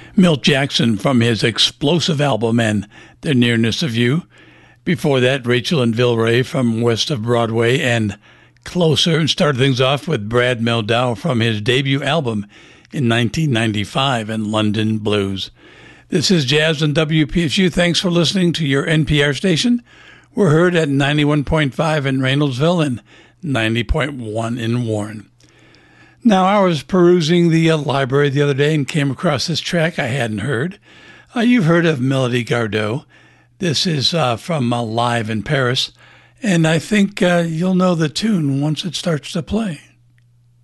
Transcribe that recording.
Milt Jackson from his explosive album and The Nearness of You. Before that, Rachel and Vilray from West of Broadway and Closer, and started things off with Brad Mehldau from his debut album in 1995 and London Blues. This is Jazz on WPSU. Thanks for listening to your NPR station. We're heard at 91.5 in Reynoldsville and 90.1 in Warren. Now, I was perusing the library the other day and came across this track I hadn't heard. You've heard of Melody Gardot. This is from Live in Paris, and I think you'll know the tune once it starts to play.